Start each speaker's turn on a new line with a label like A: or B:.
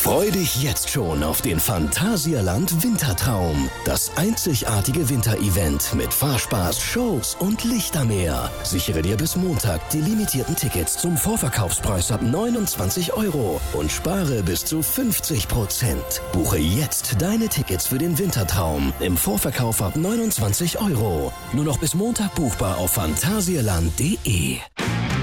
A: Freu dich jetzt schon auf den Phantasialand Wintertraum. Das einzigartige Winterevent mit Fahrspaß, Shows und Lichtermeer. Sichere dir bis Montag die limitierten Tickets zum Vorverkaufspreis ab 29 € und spare bis zu 50%. Buche jetzt deine Tickets für den Wintertraum im Vorverkauf ab 29 €. Nur noch bis Montag buchbar auf phantasialand.de.